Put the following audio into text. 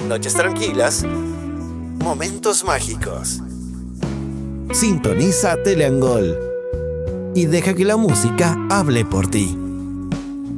noches tranquilas, momentos mágicos. Sintoniza Teleangol y deja que la música hable por ti.